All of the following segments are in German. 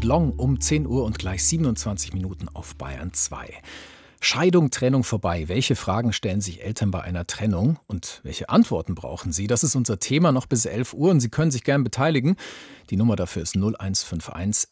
Long um 10 Uhr und gleich 27 Minuten auf Bayern 2. Scheidung, Trennung vorbei. Welche Fragen stellen sich Eltern bei einer Trennung und welche Antworten brauchen sie? Das ist unser Thema noch bis 11 Uhr und Sie können sich gern beteiligen. Die Nummer dafür ist 0151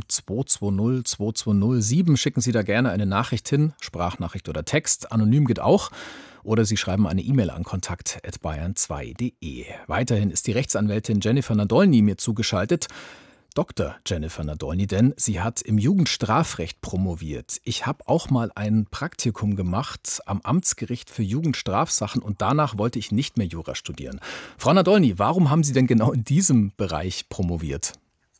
7220 2207. Schicken Sie da gerne eine Nachricht hin, Sprachnachricht oder Text. Anonym geht auch. Oder Sie schreiben eine E-Mail an kontakt@bayern2.de. Weiterhin ist die Rechtsanwältin Jennifer Nadolny mir zugeschaltet. Dr. Jennifer Nadolny, denn sie hat im Jugendstrafrecht promoviert. Ich habe auch mal ein Praktikum gemacht am Amtsgericht für Jugendstrafsachen und danach wollte ich nicht mehr Jura studieren. Frau Nadolny, warum haben Sie denn genau in diesem Bereich promoviert?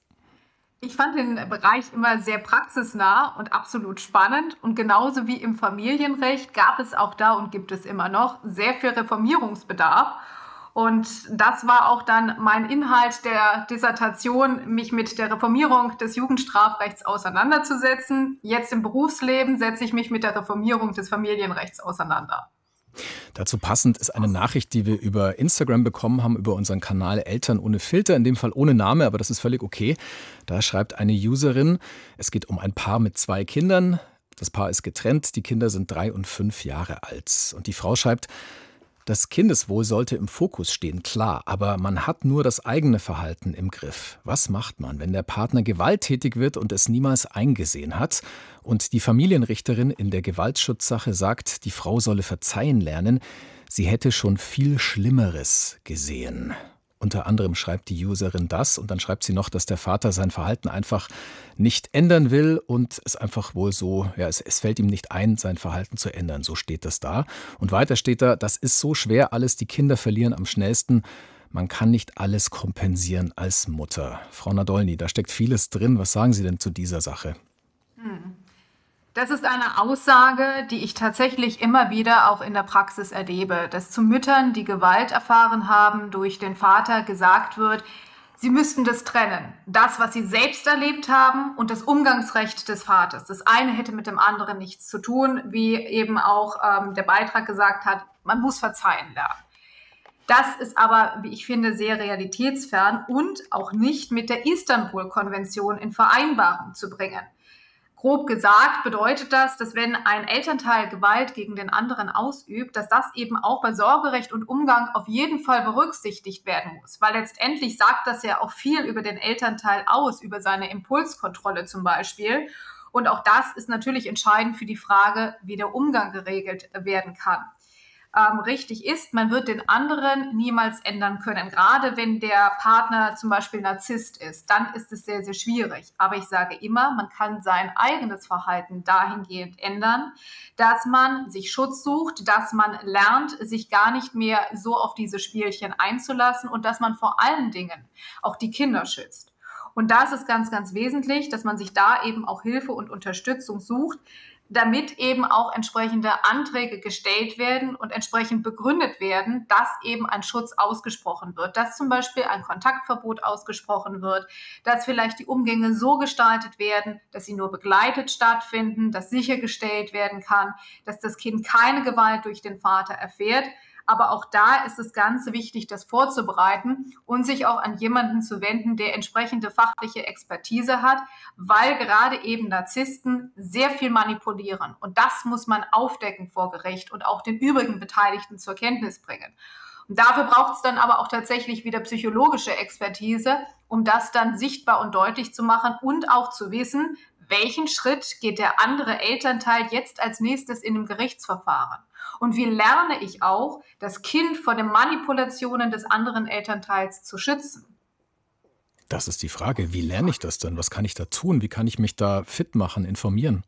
Ich fand den Bereich immer sehr praxisnah und absolut spannend. Und genauso wie im Familienrecht gab es auch da und gibt es immer noch sehr viel Reformierungsbedarf. Und das war auch dann mein Inhalt der Dissertation, mich mit der Reformierung des Jugendstrafrechts auseinanderzusetzen. Jetzt im Berufsleben setze ich mich mit der Reformierung des Familienrechts auseinander. Dazu passend ist eine Nachricht, die wir über Instagram bekommen haben, über unseren Kanal Eltern ohne Filter, in dem Fall ohne Name, aber das ist völlig okay. Da schreibt eine Userin, es geht um ein Paar mit 2 Kindern. Das Paar ist getrennt, die Kinder sind 3 und 5 Jahre alt. Und die Frau schreibt, das Kindeswohl sollte im Fokus stehen, klar, aber man hat nur das eigene Verhalten im Griff. Was macht man, wenn der Partner gewalttätig wird und es niemals eingesehen hat? Und die Familienrichterin in der Gewaltschutzsache sagt, die Frau solle verzeihen lernen, sie hätte schon viel Schlimmeres gesehen. Unter anderem schreibt die Userin das und dann schreibt sie noch, dass der Vater sein Verhalten einfach nicht ändern will und es einfach wohl so, ja, es fällt ihm nicht ein, sein Verhalten zu ändern. So steht das da. Und weiter steht da, das ist so schwer alles, die Kinder verlieren am schnellsten. Man kann nicht alles kompensieren als Mutter. Frau Nadolny, da steckt vieles drin. Was sagen Sie denn zu dieser Sache? Das ist eine Aussage, die ich tatsächlich immer wieder auch in der Praxis erlebe, dass zu Müttern, die Gewalt erfahren haben, durch den Vater gesagt wird, sie müssten das trennen. Das, was sie selbst erlebt haben und das Umgangsrecht des Vaters. Das eine hätte mit dem anderen nichts zu tun, wie eben auch der Beitrag gesagt hat, man muss verzeihen lernen. Das ist aber, wie ich finde, sehr realitätsfern und auch nicht mit der Istanbul-Konvention in Vereinbarung zu bringen. Grob gesagt bedeutet das, dass wenn ein Elternteil Gewalt gegen den anderen ausübt, dass das eben auch bei Sorgerecht und Umgang auf jeden Fall berücksichtigt werden muss. Weil letztendlich sagt das ja auch viel über den Elternteil aus, über seine Impulskontrolle zum Beispiel. Und auch das ist natürlich entscheidend für die Frage, wie der Umgang geregelt werden kann. Richtig ist, man wird den anderen niemals ändern können. Gerade wenn der Partner zum Beispiel Narzisst ist, dann ist es sehr, sehr schwierig. Aber ich sage immer, man kann sein eigenes Verhalten dahingehend ändern, dass man sich Schutz sucht, dass man lernt, sich gar nicht mehr so auf diese Spielchen einzulassen und dass man vor allen Dingen auch die Kinder schützt. Und das ist ganz, ganz wesentlich, dass man sich da eben auch Hilfe und Unterstützung sucht, damit eben auch entsprechende Anträge gestellt werden und entsprechend begründet werden, dass eben ein Schutz ausgesprochen wird, dass zum Beispiel ein Kontaktverbot ausgesprochen wird, dass vielleicht die Umgänge so gestaltet werden, dass sie nur begleitet stattfinden, dass sichergestellt werden kann, dass das Kind keine Gewalt durch den Vater erfährt. Aber auch da ist es ganz wichtig, das vorzubereiten und sich auch an jemanden zu wenden, der entsprechende fachliche Expertise hat, weil gerade eben Narzissten sehr viel manipulieren. Und das muss man aufdecken vor Gericht und auch den übrigen Beteiligten zur Kenntnis bringen. Und dafür braucht es dann aber auch tatsächlich wieder psychologische Expertise, um das dann sichtbar und deutlich zu machen und auch zu wissen, welchen Schritt geht der andere Elternteil jetzt als nächstes in dem Gerichtsverfahren. Und wie lerne ich auch, das Kind vor den Manipulationen des anderen Elternteils zu schützen? Das ist die Frage. Wie lerne ich das denn? Was kann ich da tun? Wie kann ich mich da fit machen, informieren?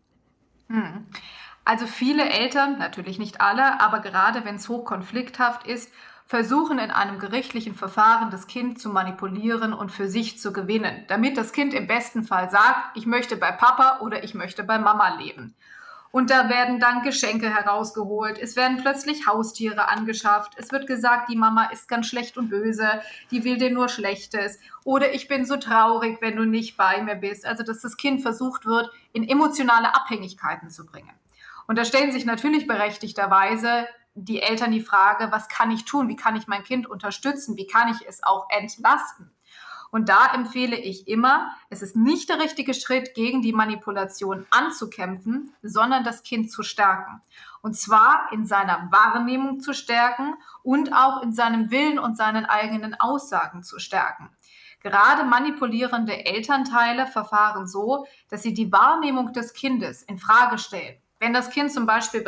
Also viele Eltern, natürlich nicht alle, aber gerade wenn es hochkonflikthaft ist, versuchen in einem gerichtlichen Verfahren das Kind zu manipulieren und für sich zu gewinnen, damit das Kind im besten Fall sagt, ich möchte bei Papa oder ich möchte bei Mama leben. Und da werden dann Geschenke herausgeholt, es werden plötzlich Haustiere angeschafft, es wird gesagt, die Mama ist ganz schlecht und böse, die will dir nur Schlechtes oder ich bin so traurig, wenn du nicht bei mir bist. Also dass das Kind versucht wird, in emotionale Abhängigkeiten zu bringen. Und da stellen sich natürlich berechtigterweise die Eltern die Frage, was kann ich tun, wie kann ich mein Kind unterstützen, wie kann ich es auch entlasten? Und da empfehle ich immer, es ist nicht der richtige Schritt, gegen die Manipulation anzukämpfen, sondern das Kind zu stärken. Und zwar in seiner Wahrnehmung zu stärken und auch in seinem Willen und seinen eigenen Aussagen zu stärken. Gerade manipulierende Elternteile verfahren so, dass sie die Wahrnehmung des Kindes in Frage stellen. Wenn das Kind zum Beispiel